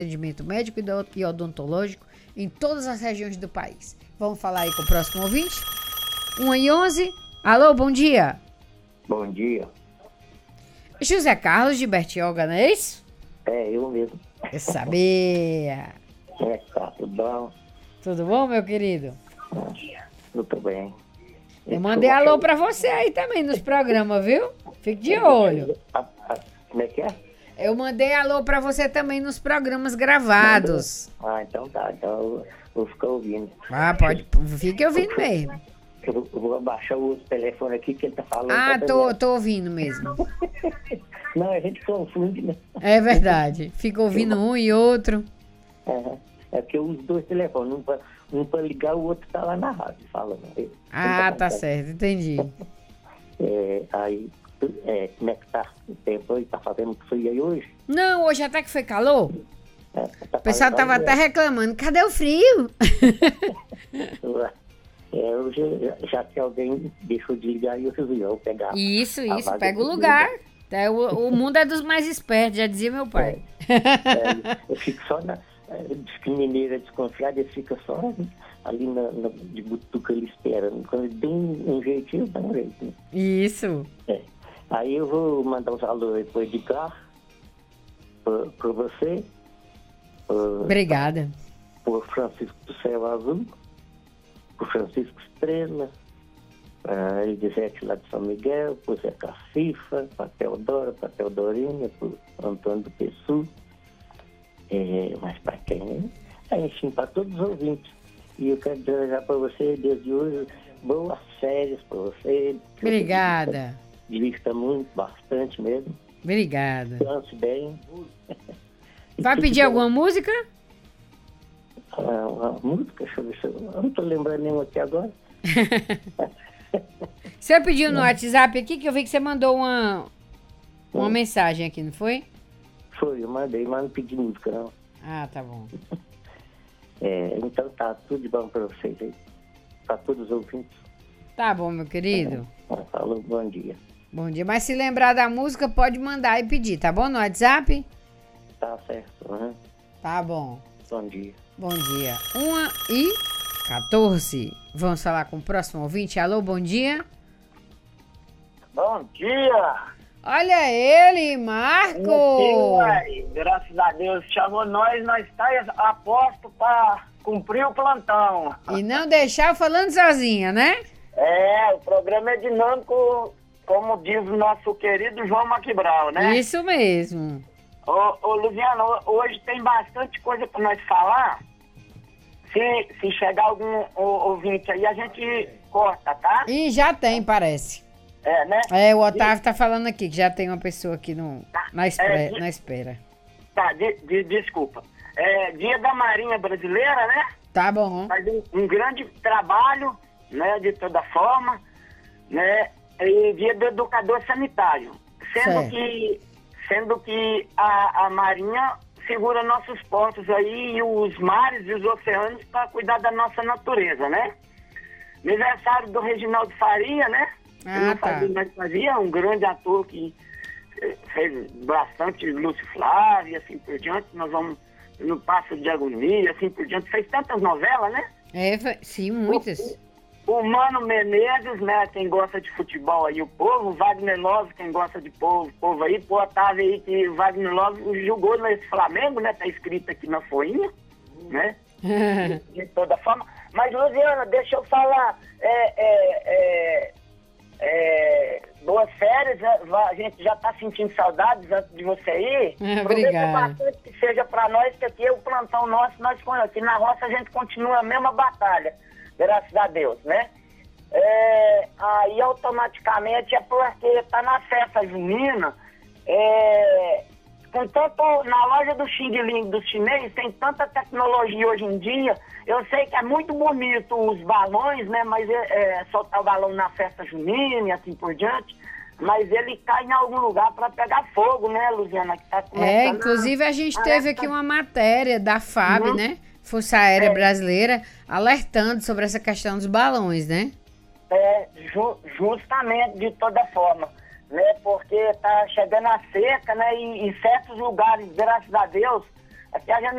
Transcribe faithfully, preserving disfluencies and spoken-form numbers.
atendimento médico e odontológico em todas as regiões do país. Vamos falar aí com o próximo ouvinte? um e onze. Alô, bom dia. Bom dia. José Carlos de Bertioga, não é isso? É, eu mesmo. Eu sabia. É, tá, tudo bom? Tudo bom, meu querido? Tudo bem. Eu mandei alô pra você aí também nos programas, viu? Fique de olho. Como é que é? Eu mandei alô pra você também nos programas gravados. Ah, então tá. Então eu vou ficar ouvindo. Ah, pode. Fique ouvindo mesmo. Eu vou abaixar o outro telefone aqui que ele tá falando. Ah, tá tô, tô ouvindo mesmo. Não, a gente confunde, né? É verdade. Fica ouvindo um e outro. É, é porque eu uso dois telefones. Um pra, um pra ligar, o outro tá lá na rádio falando. Ah, tá certo. Entendi. É, aí, é, como é que tá o tempo aí? Tá fazendo frio aí hoje? Não, hoje até que foi calor. É, tá O pessoal tava fazendo- até reclamando. Cadê o frio? É, hoje já, já que alguém deixou de ligar e eu resolvi eu pegar. Isso, a isso. vaga Pega o de lugar. ligar. É, o, o mundo é dos mais espertos, já dizia meu pai. É, eu fico só na. Diz que mineiro é desconfiado, ele fica só ali na, na, de butuca ele esperando. Quando ele dá um, um jeitinho, dá um jeito. Né? Isso. É. Aí eu vou mandar os alô depois de cá para você. Pra, Obrigada. por Francisco do Céu Azul, por Francisco Estrela, para Elisete lá de São Miguel, por Zé Cacifa, para Teodora, para Teodorinha, por Antônio do Pessu, é, mas para quem, né? Aí, enfim, para todos os ouvintes. E eu quero desejar para você, desde hoje, boas férias para você. Obrigada. Divirta muito, bastante mesmo. Obrigada. Descanse bem. Vai pedir alguma música? Uma, uma música, deixa eu ver se eu... eu não estou lembrando nenhuma aqui agora. Você pediu no WhatsApp aqui que eu vi que você mandou uma, uma Hum. mensagem aqui, não foi? Foi, eu mandei, mas não pedi música, não. Ah, tá bom. É, então tá, tudo de bom para vocês aí. Para todos os ouvintes. Tá bom, meu querido. Falou, bom dia. Bom dia. Mas se lembrar da música, pode mandar e pedir, tá bom? No WhatsApp? Tá certo, né? Tá bom. Bom dia. Bom dia. uma e quatorze. Vamos falar com o próximo ouvinte. Alô, bom dia. Bom dia! Olha ele, Marco. Uai, graças a Deus, chamou nós, nós está a posto para cumprir o plantão. E não deixar falando sozinha, né? É, o programa é dinâmico, como diz o nosso querido João Maquibral, né? Isso mesmo. Ô, ô Luciano, hoje tem bastante coisa para nós falar. Se, se chegar algum ô- ouvinte aí, a gente corta, tá? E já tem, parece. É, né? É, o Otávio tá falando aqui que já tem uma pessoa aqui no, na, espera, É, de- na espera. Tá, de, de- desculpa. É, Dia da Marinha Brasileira, né? Tá bom. Faz um, um grande trabalho, né, de toda forma, né, e dia do educador sanitário, sendo Certo. que, sendo que a, a Marinha segura nossos portos aí, e os mares e os oceanos para cuidar da nossa natureza, né? Aniversário do Reginaldo Faria, né? Ah, Eu não tá. fazia, mas fazia, um grande ator que eh, fez bastante Lúcio Flávio e assim por diante. Nós vamos no Passo de Agonia, assim por diante. Fez tantas novelas, né? É, fa- sim, muitas. O Mano Menezes, né, quem gosta de futebol aí, o povo, o Wagner Love, quem gosta de povo, povo aí, o Otávio aí, que o Wagner Love jogou nesse Flamengo, né, tá escrito aqui na folhinha, né, de toda forma. Mas, Luciana, deixa eu falar, é, é, é, é, boas férias, né, va- a gente já tá sentindo saudades antes de você ir. Ah, Aproveita obrigada. bastante que seja pra nós, que aqui é o plantão nosso, nós aqui na roça a gente continua a mesma batalha. Graças a Deus, né? É, aí automaticamente é porque tá na festa junina, é, com tanto, na loja do Xing Ling do chinês, tem tanta tecnologia hoje em dia. Eu sei que é muito bonito os balões, né? Mas é, é soltar o balão na festa junina e assim por diante. Mas ele cai em algum lugar para pegar fogo, né, Luciana? Que tá começando É, a- inclusive a gente a- teve aqui uma matéria da F A B, Uhum. né? Força Aérea É. Brasileira, alertando sobre essa questão dos balões, né? É, ju- justamente de toda forma, né? Porque tá chegando a seca, né? E em certos lugares, graças a Deus, Aqui a gente